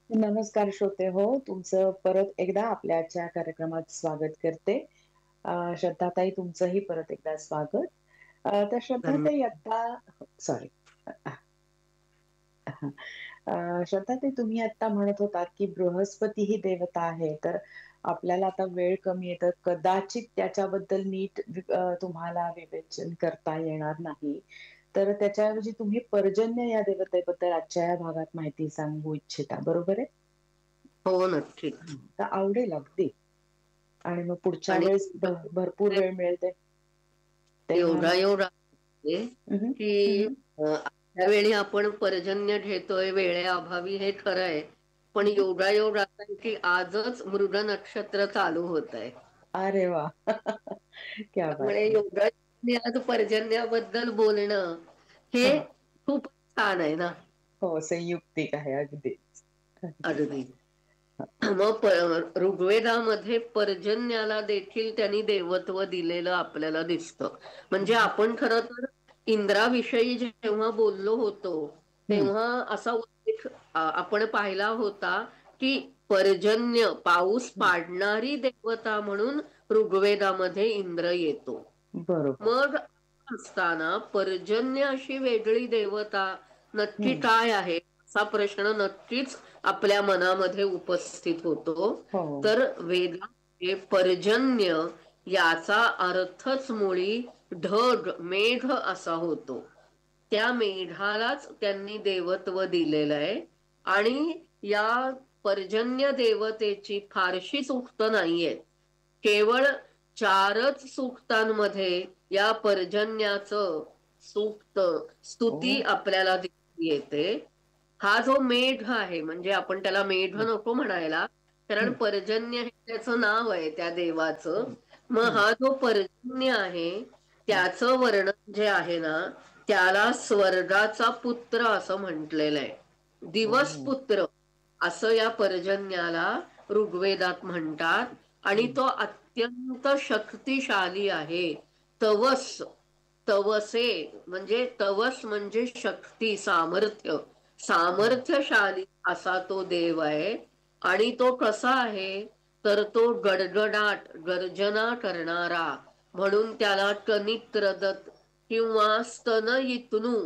नमस्कार श्रोते हो, तुमचं परत एकदा आपल्या आजच्या कार्यक्रमात स्वागत करते. श्रद्धाताई तुमचंही परत एकदा स्वागत. तर श्रद्धाताई धन्यवाद. आता सॉरी. श्रद्धाताई तुम्ही आता म्हणत होतात, की बृहस्पती ही देवता आहे, तर आपल्याला आता वेळ कमी आहे, तर कदाचित त्याच्याबद्दल नीट तुम्हाला विवेचन करता येणार नाही. तर त्याच्याऐवजी तुम्ही पर्जन्य या देवतेबद्दल आजच्या या भागात माहिती सांगू इच्छिता, बरोबर आहे? हो, नक्कीच. तर आवडेल अगदी. आणि मग पुढच्या आणि वेळेस भरपूर वेळ मिळेल तेव्हा मग योगायोग आहे हं, की हं, त्यावेळी आपण पर्जन्य घेतोय वेळेअभावी हे खरं आहे. पण हं. योगायोग असा आहे की आजच मृग नक्षत्र चालू होत आहे. अरे वाह! क्या बात त्यामुळे है! योगायोगाने आज पर्जन्याबद्दल बोलणं हे हां. खूप छान आहे ना. हो, संयुक्तिक आहे अगदीच. अगदीच. अगदी. मग ऋग्वेदामध्ये पर्जन्याला देखील त्यांनी देवत्व दिलेलं आपल्याला दिसतं. म्हणजे हं, आपण खरं तर इंद्राविषयी जेव्हा बोललो होतो हं, तेव्हा असा उल्लेख आपण पाहिला होता की पर्जन्य पाऊस हं. पाडणारी देवता म्हणून ऋग्वेदामध्ये इंद्र येतो. बरोबर. मग असताना पर्जन्य अशी वेगळी देवता नक्की हं. काय आहे असा प्रश्न नक्कीच आपल्या मनामध्ये उपस्थित होतो. हो. तर वेदामध्ये पर्जन्य याचा अर्थच मुळी ढग मेघ असा होतो. त्या मेघालाच त्यांनी देवत्व दिलेलं आहे. आणि या पर्जन्य देवतेची फारशी सूक्त नाहीये. केवळ 4च सूक्तांमध्ये या पर्जन्याचं सूक्त स्तुती ओह! आपल्याला दिसून येते. हा जो मेघ आहे म्हणजे आपण त्याला मेघ हं, नको म्हणायला, कारण हं, पर्जन्य हे त्याचं नाव आहे त्या देवाचं. हं, मग हं, हा जो पर्जन्य आहे हं. त्याचं वर्णन जे आहे ना त्याला स्वर्गाचा पुत्र असं म्हटलेलं आहे. ओह! दिवसपुत्र असं या पर्जन्याला ऋग्वेदात म्हणतात. आणि हं, तो अत्यंत शक्तिशाली आहे. तवस तवसे म्हणजे तवस म्हणजे शक्ती सामर्थ्य हं, सामर्थ्यशाली असा तो देव आहे. आणि तो कसा आहे तर तो गडगडाट गर्जना करणारा म्हणून त्याला कनित्रदत किंवा स्तनयितनू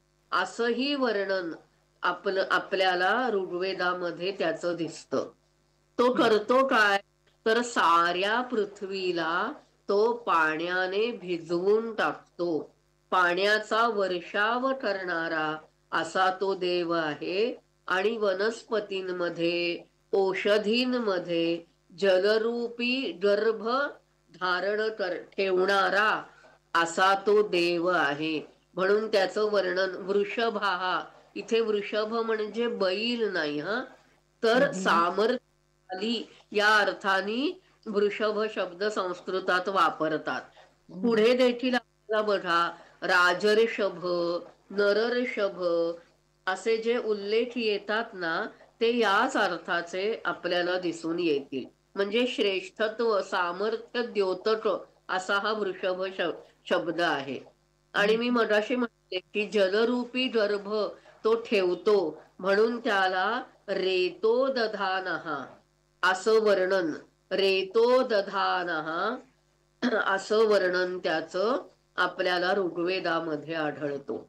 असंही वर्णन आपल्याला ऋग्वेदामध्ये त्याचं दिसतं. तो हं, करतो काय तर साऱ्या पृथ्वीला तो पाण्याने भिजवून टाकतो. पाण्याचा वर्षाव करणारा असा तो देव आहे. आणि वनस्पतींमध्ये औषधींमध्ये जलरूपी गर्भ धारण ठेवणारा असा तो देव आहे. म्हणून त्याचं वर्णन वृषभाहा इथे वृषभ म्हणजे बैल नाही हा हं, तर हं, सामर्थ्यशाली या अर्थाने वृषभ शब्द संस्कृतात वापरतात. हं. पुढे देखील आपल्याला बघा राजर्षभ नरर्षभ असे जे उल्लेख येतात ना ते याच अर्थाचे आपल्याला दिसून येतील. म्हणजे श्रेष्ठत्व सामर्थ्य द्योतक असा हा वृषभ शब्द आहे. आणि मी हं. मगाशी म्हटले की जलरूपी गर्भ तो ठेवतो म्हणून त्याला रेतो दधानहा असं वर्णन रेतो दधानहा असं वर्णन त्याचं आपल्याला ऋग्वेदामध्ये आढळतो.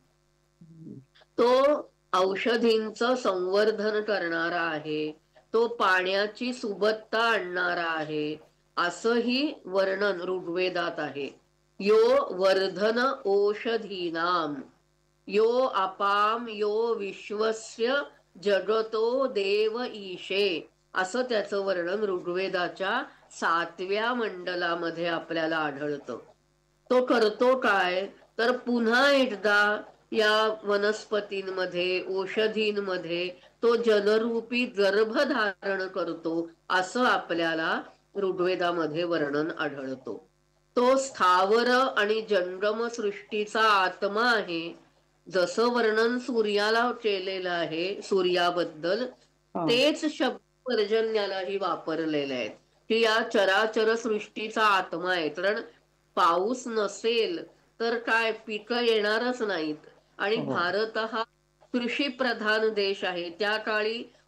तो औषधींचं संवर्धन करणारा आहे. तो पाण्याची सुबत्ता आणणारा आहे असंही वर्णन ऋग्वेदात आहे. यो वर्धन ओषधीनाम यो अपाम यो विश्वस्य जगतो देव ईशे असं त्याचं वर्णन ऋग्वेदाच्या 7व्या मंडलामध्ये आपल्याला आढळतं. तो करतो काय तर पुन्हा एकदा या वनस्पतींमध्ये औषधींमध्ये तो जलरूपी गर्भ धारण करतो असं आपल्याला ऋग्वेदामध्ये वर्णन आढळतो. तो स्थावर आणि जंगम सृष्टीचा आत्मा आहे. जसं वर्णन सूर्याला केलेलं आहे सूर्याबद्दल हां. तेच शब्द पर्जन्यालाही वापरलेले आहेत की या चराचर सृष्टीचा आत्मा आहे. कारण पाऊस नसेल तर काय पिकं येणारच नाहीत. आणि हो. भारत हा कृषी प्रधान देश आहे. त्या काळी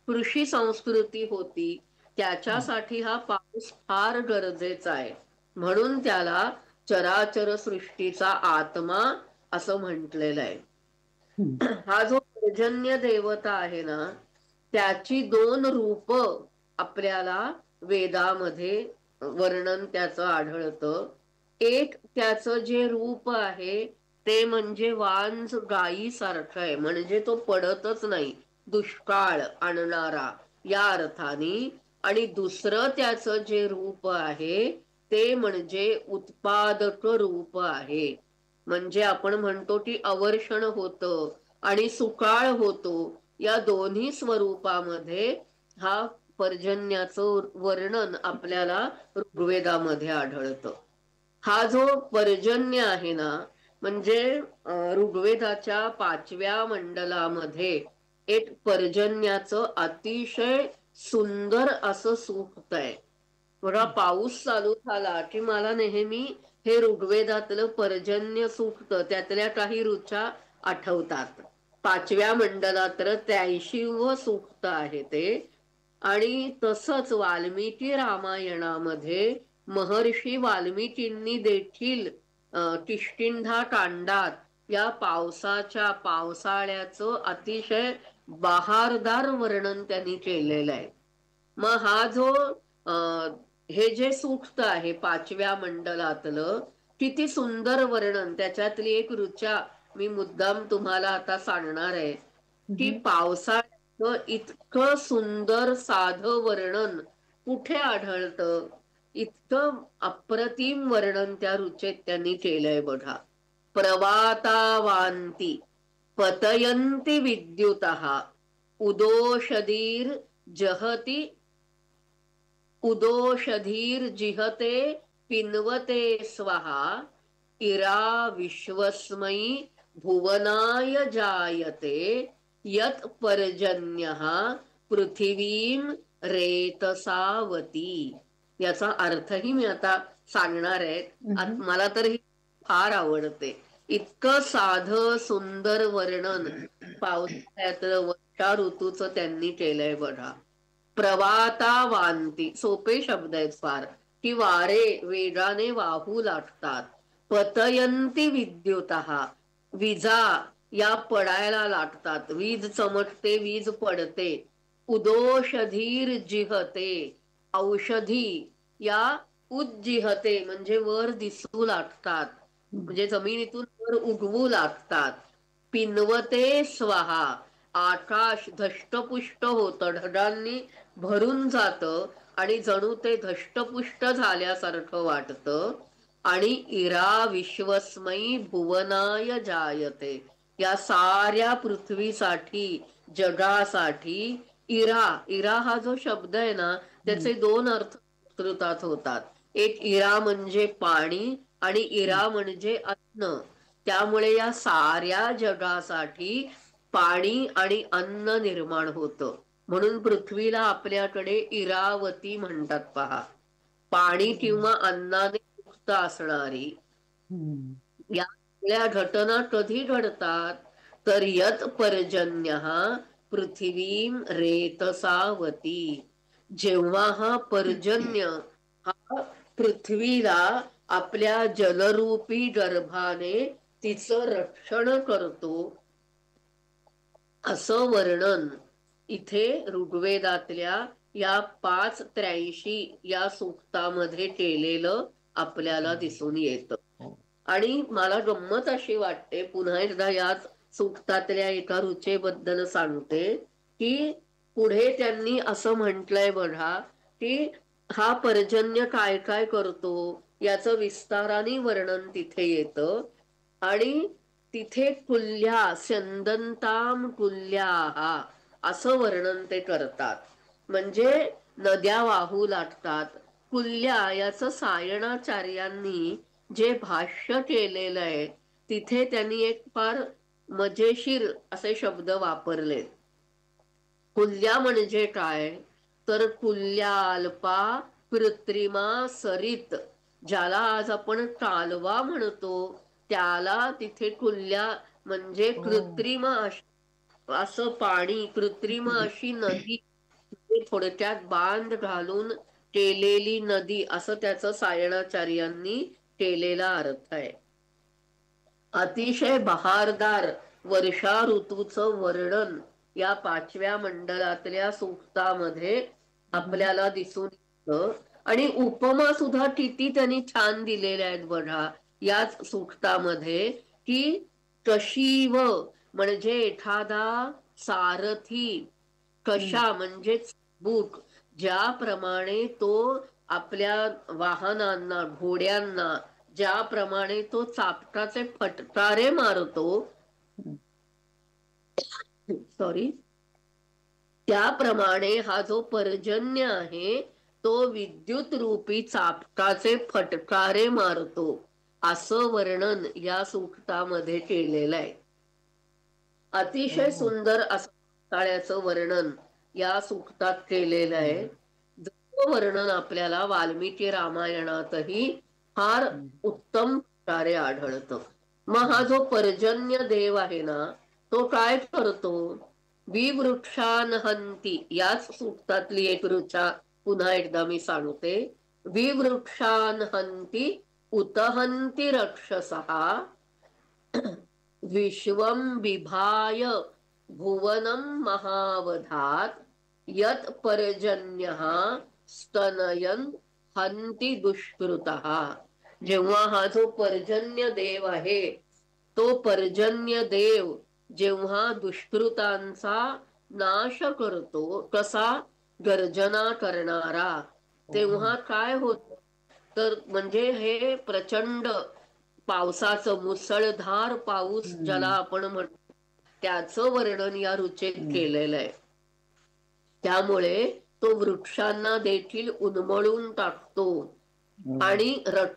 कृषी संस्कृती होती, त्याच्यासाठी हा पाऊस फार गरजेचा आहे. म्हणून त्याला चराचर सृष्टीचा आत्मा असं म्हटलेलं आहे. हं. हा जो पर्जन्य देवता आहे ना, त्याची दोन रूप आपल्याला वेदामध्ये वर्णन त्याचं आढळतं. एक त्याचं जे रूप आहे ते म्हणजे वांज गायीसारखं आहे, म्हणजे तो पडतच नाही, दुष्काळ आणणारा या अर्थाने. आणि दुसरं त्याचं जे रूप आहे ते म्हणजे उत्पादक रूप आहे. म्हणजे आपण म्हणतो की अवर्षण होतं आणि सुकाळ होतो, या दोन्ही स्वरूपामध्ये हा पर्जन्याचं वर्णन आपल्याला ऋग्वेदामध्ये आढळतं. हा जो पर्जन्य आहे ना, म्हणजे ऋग्वेदाच्या 5व्या मंडलामध्ये एक पर्जन्याचं अतिशय सुंदर असं सूक्त आहे. बघा, पाऊस चालू झाला की मला नेहमी हे ऋग्वेदातलं पर्जन्य सूक्त त्यातल्या काही ऋचा आठवतात. 5व्या मंडलात तर 83वं सूक्त आहे ते. आणि तसंच वाल्मिकी रामायणामध्ये महर्षी वाल्मिकींनी देखील किष्किंधा कांडात या पावसाळ्याचं अतिशय बहारदार वर्णन त्यांनी केलेलं आहे. मग हा जो हे जे सूक्त आहे 5व्या मंडलातलं, किती सुंदर वर्णन, त्याच्यातली एक ऋचा मी मुद्दाम तुम्हाला आता सांगणार आहे की पावसाळ्याचं इतकं सुंदर साधं वर्णन कुठे आढळतं. इतकं अप्रतिम वर्णन त्या ऋचेत त्यांनी केलंय बघा. प्रवातावांती पतयन्ति विद्युतः उदोषधीर जहती उदोषधीर्जिहते पिन्वते स्वाहा इरा विश्वस्मै भुवनाय जायते यत् पर्जन्यः पृथिवीं रेतसावती. याचा अर्थही मी आता सांगणार आहे. मला तर ही फार आवडते. इतकं साधं सुंदर वर्णन पावसाळ्यातलं वर्षा ऋतूचं त्यांनी केलंय बघा. प्रवातावांती, सोपे शब्द आहेत फार, की वारे वेगाने वाहू लागतात. पतयन्ति विद्युतः, विजा या पडायला लागतात, वीज चमकते, वीज पडते. उदोषधीर जिहते, औषधी या उज्जिहते म्हणजे वर दिसू लागतात, म्हणजे जमिनीतून वर उगवू लागतात. पिन्वते स्वाहा, आकाश धष्टपुष्ट होतं, ढगांनी भरून जातं आणि जणू ते धष्टपुष्ट झाल्यासारखं वाटतं. आणि इरा विश्वस्मै भुवनाय जायते, या साऱ्या पृथ्वीसाठी, जगासाठी इरा, इरा हा जो शब्द आहे ना, त्याचे दोन अर्थ संस्कृतात होतात. एक इरा म्हणजे पाणी आणि इरा म्हणजे अन्न. त्यामुळे या साऱ्या जगासाठी पाणी आणि अन्न निर्माण होतं. म्हणून पृथ्वीला आपल्याकडे इरावती म्हणतात पहा, पाणी किंवा अन्नाने युक्त असणारी. या सगळ्या घटना कधी घडतात तर यत पर्जन्यः पृथिवीं रेतसावती, जेव्हा हा पर्जन्य हा पृथ्वीला आपल्या जलरूपी गर्भाने तिचं रक्षण करतो, असं वर्णन इथे ऋग्वेदातल्या या 5:83 या सूक्तामध्ये केलेलं आपल्याला दिसून येतं. आणि मला गंमत अशी वाटते, पुन्हा एकदा याच सूक्तातल्या एका ऋचेबद्दल सांगते, की पुढे त्यांनी असं म्हटलंय बघा, की हा पर्जन्य काय काय करतो याचं विस्ताराने वर्णन तिथे येतं. आणि तिथे कुल्ल्या स्यंदंताम कुल्याहा असं वर्णन ते करतात, म्हणजे नद्या वाहू लागतात. कुल्या याचं सायणाचार्यांनी जे भाष्य केलेलं आहे तिथे त्यांनी एक फार मजेशीर असे शब्द वापरले. कुल्या म्हणजे काय तर कुल्याल्पा कृत्रिमा सरित, ज्याला आज आपण कालवा म्हणतो त्याला तिथे कुल्या म्हणजे कृत्रिम असं पाणी, कृत्रिम अशी नदी थोडक्यात बांध घालून केलेली नदी असं त्याचं सायणाचार्यांनी केलेला अर्थ आहे. अतिशय बहारदार वर्षा ऋतूचं वर्णन या 5व्या मंडलातल्या सूक्तामध्ये आपल्याला दिसून येतं. आणि उपमा सुद्धा किती त्यांनी छान दिलेल्या आहेत बघा याच सूक्तामध्ये, की कशीव म्हणजे एखादा सारथी, कशा म्हणजेच बूट, ज्याप्रमाणे तो आपल्या वाहनांना, घोड्यांना ज्याप्रमाणे तो चापटाचे फटकारे मारतो, सॉरी, त्याप्रमाणे हा जो पर्जन्य आहे तो विद्युत रूपी चापटाचे फटकारे मारतो, असं वर्णन या सूक्तामध्ये केलेलं आहे. अतिशय सुंदर असं पावसाळ्याचं वर्णन या सूक्तात केलेलं आहे. जसं वर्णन आपल्याला वाल्मिकी रामायणातही फार उत्तम प्रकारे आढळतं. मग हा जो पर्जन्य देव आहे ना, तो काय करतो? विवृक्षान हंती, याच सूक्तातली एक ऋचा पुन्हा एकदा मी सांगते. विवृक्षान हंती उतहंती रक्षसहा विश्वं बिभाय भुवनं महावधात यत पर्जन्यः स्तनयन हंती दुष्कृतः. जेव्हा हा जो पर्जन्य देव आहे, तो पर्जन्य देव जेव्हा दुष्कृतांचा नाश करतो, कसा गर्जना करणारा, तेव्हा काय होत? तर म्हणजे हे प्रचंड पावसाचं मुसळधार पाऊस ज्याला आपण म्हणतो, त्याचं वर्णन या रुचेत केलेलं आहे. त्यामुळे तो वृक्षांना देखील उन्मळून टाकतो. आणि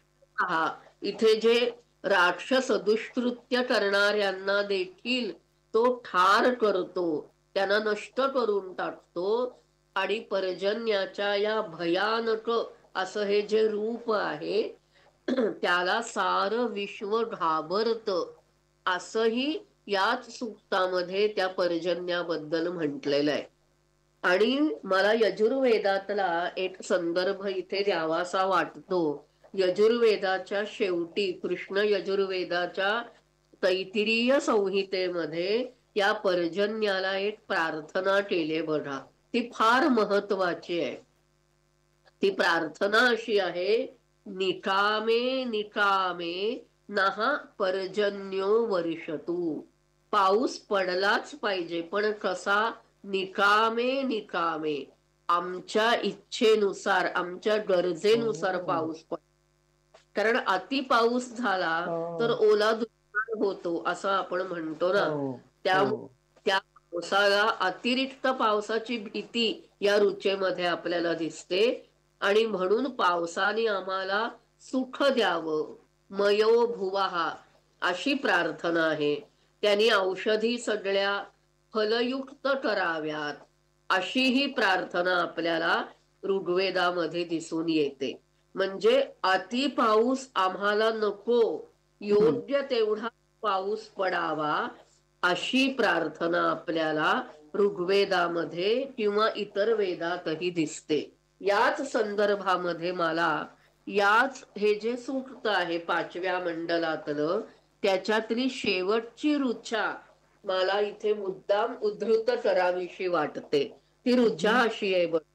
इथे जे राक्षस दुष्कृत्य करणाऱ्यांना देखील तो ठार करतो, त्यांना नष्ट करून टाकतो. आणि पर्जन्याच्या या भयानक असं हे जे रूप आहे त्याला सारं विश्व घाबरत, असंही याच सूक्तामध्ये त्या पर्जन्याबद्दल म्हटलेलं आहे. आणि मला यजुर्वेदातला एक संदर्भ इथे द्यावासा वाटतो. यजुर्वेदाच्या शेवटी, कृष्ण यजुर्वेदाच्या तैतिरीय संहितेमध्ये या पर्जन्याला एक प्रार्थना केली बघा. ती फार महत्वाची आहे. ती प्रार्थना अशी आहे, निकामे निकामे नः पर्जन्यो वर्षतु. पाऊस पडलाच पाहिजे, पण कसा? निकामे निकामे, आमच्या इच्छेनुसार, आमच्या गरजेनुसार पाऊस पड. कारण अति पाऊस झाला तर ओला दुष्काळ होतो असं आपण म्हणतो ना. त्या पावसाला, अतिरिक्त पावसाची भीती या रुचेमध्ये आपल्याला दिसते. आणि म्हणून पावसाने आम्हाला सुख द्यावं, मयो भुवाहा, अशी प्रार्थना आहे. त्यांनी औषधी सगळ्या फलयुक्त कराव्यात, अशी ही प्रार्थना आपल्याला ऋग्वेदामध्ये दिसून येते. म्हणजे अति पाऊस आम्हाला नको, योग्य तेवढा पाऊस पडावा, अशी प्रार्थना आपल्याला ऋग्वेदामध्ये किंवा इतर वेदातही दिसते. याच संदर्भामध्ये मला याच हे जे सूक्त आहे 5व्या मंडलातलं, त्याच्यातली शेवटची ऋचा मला इथे मुद्दाम उद्धृत करावीशी वाटते. ती ऋचा अशी आहे बघ.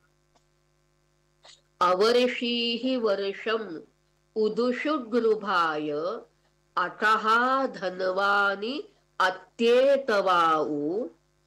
अवर्षीहि वर्षम उदुषुगृभाय अतः धनवानी अत्येतवाऊ,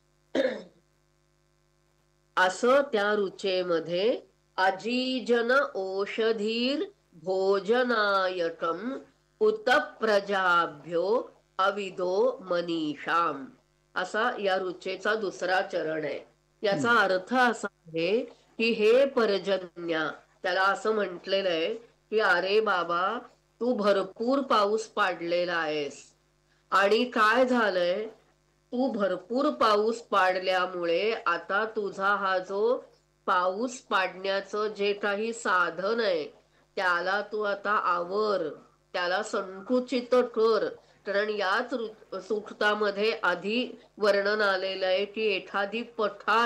असं त्या रुचेमध्ये अजीजन ओषधीर भोजनायकम उत प्रजाभ्यो अविदो मनीषाम, असा या रुचेचा दुसरा चरण आहे. याचा अर्थ असा आहे की हे पर्जन्या, त्याला असं म्हटलेलं आहे की अरे बाबा, तू भरपूर पाऊस पाडलेला आहेस. आणि काय झालंय, तू भरपूर पाऊस पाडल्यामुळे आता तुझा हा जो पाऊस पाडण्याचं जे काही साधन आहे त्याला तू आता आवर, त्याला संकुचित कर. कारण याच सूक्तामध्ये आधी वर्णन आलेलं आहे की एखादी पठाल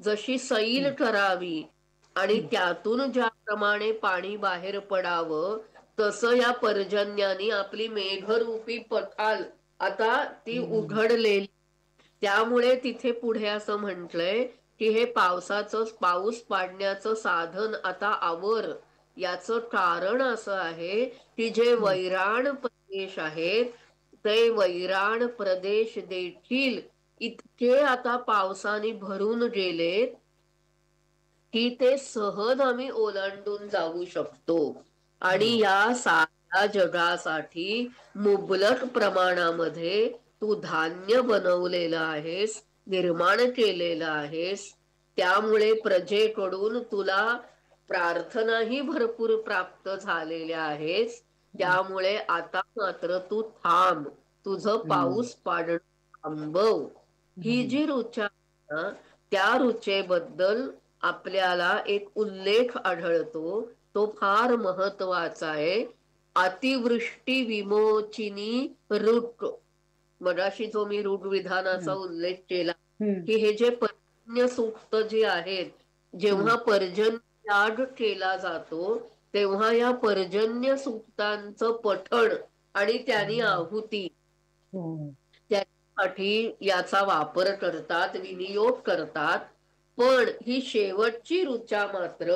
जशी सैल करावी आणि त्यातून ज्याप्रमाणे पाणी बाहेर पडावं, तसं या पर्जन्याने आपली मेघरूपी पठाल आता ती उघडलेली. त्यामुळे तिथे पुढे असं म्हटलंय की हे पाऊस पाडण्याचं साधन आता आवर. याचं कारण असं आहे की जे वैराण प्रदेश आहेत ते वैराण प्रदेश देखील इतके आता पावसाने भरून गेलेत की ते सहज आम्ही ओलांडून जाऊ शकतो. आणि या साऱ्या जगासाठी मुबलक प्रमाणामध्ये तू धान्य बनवलेलं आहेस, निर्माण केलेलं आहेस. त्यामुळे प्रजेकडून तुला प्रार्थनाही भरपूर प्राप्त झालेल्या आहेस. त्यामुळे आता मात्र तू थांब, तुझं पाऊस पाडणं थांबव. ही जी रुचा आहे ना, त्या रुचेबद्दल आपल्याला एक उल्लेख आढळतो, तो फार महत्वाचा आहे. अतिवृष्टी विमोचिनी ऋक. मगाशी जो मी ऋग विधानाचा उल्लेख केला की हे जे पर्जन्य सूक्त जे आहेत, जेव्हा पर्जन्याग केला जातो तेव्हा या पर्जन्य सूक्तांचं पठण आणि त्यांनी आहुती त्यासाठी याचा वापर करतात, विनियोग करतात. पण ही शेवटची ऋचा मात्र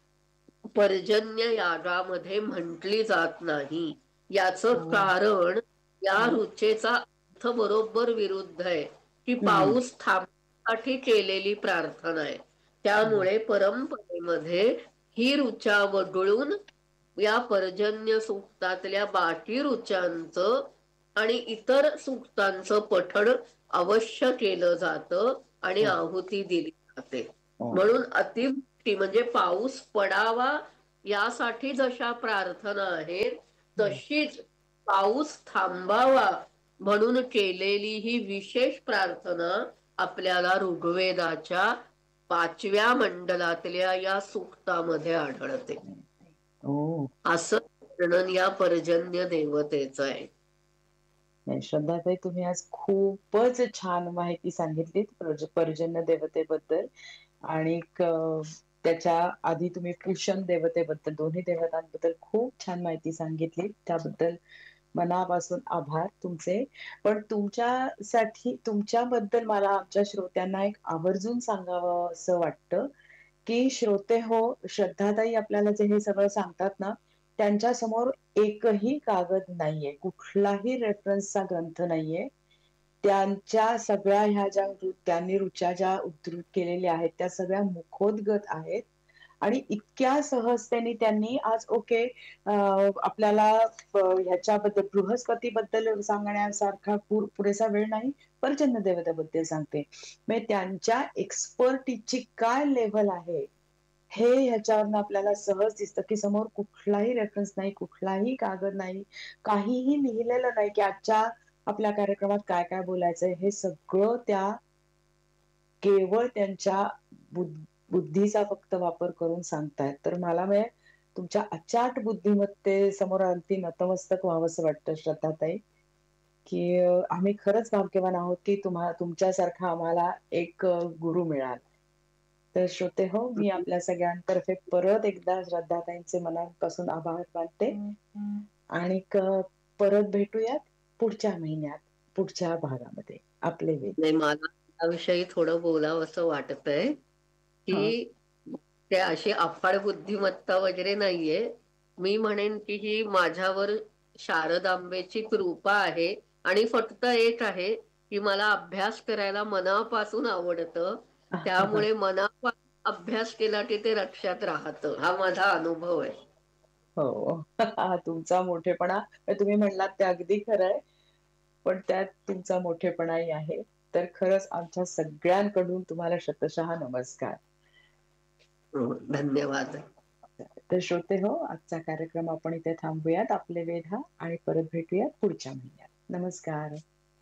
पर्जन्य यागामध्ये म्हटली जात नाही. याचं कारण या ऋचेचा अर्थ बरोबर विरुद्ध आहे की पाऊस थांबण्यासाठी केलेली प्रार्थना आहे. त्यामुळे परंपरेमध्ये ही ऋचा वगळून या पर्जन्य सूक्तातल्या बाकी ऋचांचं आणि इतर सूक्तांचं पठण अवश्य केलं जातं आणि आहुती दिली जाते. म्हणून अतिवृष्टी म्हणजे पाऊस पडावा यासाठी जशा प्रार्थना आहेत, तशीच पाऊस थांबावा म्हणून केलेली ही विशेष प्रार्थना आपल्याला ऋग्वेदाच्या 5व्या मंडलातल्या या सूक्तामध्ये आढळते. असं वर्णन या पर्जन्य देवतेचं आहे. श्रद्धाताई, तुम्ही आज खूपच छान माहिती सांगितलीत पर्जन्य देवतेबद्दल. आणि त्याच्या आधी तुम्ही पुरुषन देवतेबद्दल, दोन्ही देवतांबद्दल खूप छान माहिती सांगितली. त्याबद्दल मनापासून आभार तुमचे. पण तुमच्याबद्दल मला आमच्या श्रोत्यांना एक आवर्जून सांगावं असं वाटतं की श्रोते हो, श्रद्धाताई आपल्याला जे हे सगळं सांगतात ना, त्यांच्या समोर एकही कागद नाहीये, कुठलाही रेफरन्सचा ग्रंथ नाहीये. त्यांच्या सगळ्या ह्या ज्या त्यांनी ऋचा ज्या उद्धृत केलेल्या आहेत त्या सगळ्या मुखोद्गत आहेत. आणि इतक्या सहजतेने त्यांनी आज आपल्याला ह्याच्याबद्दल बृहस्पतीबद्दल सांगण्यासारखा पुरेसा वेळ नाही, पर्जन्य देवतेबद्दल सांगते. म्हणजे त्यांच्या एक्सपर्टीची काय लेव्हल आहे हे ह्याच्यावरनं आपल्याला सहज दिसतं की समोर कुठलाही रेफरन्स नाही, कुठलाही कागद नाही, काहीही लिहिलेलं नाही की आजच्या आपल्या कार्यक्रमात काय काय बोलायचंय. हे सगळं त्या केवळ त्यांच्या बुद्धीचा फक्त वापर करून सांगतायत. तर मला तुमच्या अचाट बुद्धिमत्तेसमोर अगदी नतमस्तक व्हावंसं वाटतं श्रद्धाताई, की आम्ही खरंच भाग्यवान आहोत की तुमच्यासारखा आम्हाला एक गुरु मिळाला. तर श्रोते हो, मी आपल्या सगळ्यांतर्फे परत एकदा श्रद्धाताईंचे मनापासून आभार मानते. आणि परत भेटूयात पुढच्या महिन्यात, पुढच्या भागामध्ये. आपले वेद. मला त्याविषयी थोडं बोलावं असं वाटतंय की ते अशी अफाट बुद्धिमत्ता वगैरे नाहीये. मी म्हणेन की ही माझ्यावर शारदांबेची कृपा आहे. आणि फक्त एक आहे की मला अभ्यास करायला मनापासून आवडतं. त्यामुळे मनापासून अभ्यास केला की ते लक्षात राहतं. हा माझा अनुभव आहे. हो, तुमचा मोठेपणा तुम्ही म्हणलात ते अगदी खरं आहे, पण त्यात तुमचा मोठेपणाही आहे. तर खरंच आमच्या सगळ्यांकडून तुम्हाला शतशः नमस्कार. धन्यवाद. तर श्रोते हो, आजचा कार्यक्रम आपण इथे थांबूयात. आपले वेध आणि परत भेटूयात पुढच्या महिन्यात. नमस्कार.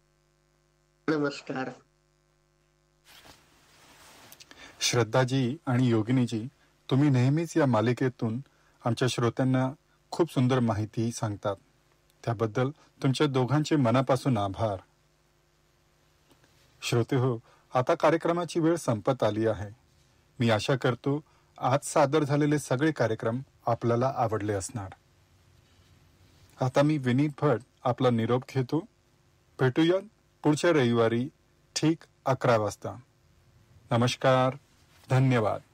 नमस्कार. श्रद्धाजी आणि योगिनीजी, तुम्ही नेहमीच या मालिकेतून आमच्या श्रोत्यांना खूप सुंदर माहिती सांगतात. त्याबद्दल तुमच्या दोघांचे मनापासून आभार. श्रोते हो, आता कार्यक्रमाची वेळ संपत आली आहे. मी आशा करतो आज सादर झालेले सगळे कार्यक्रम आपल्याला आवडले असणार. आता मी विनीत भट आपला निरोप घेतो. भेटूया पुढच्या रविवारी ठीक 11 वाजता. नमस्कार. धन्यवाद.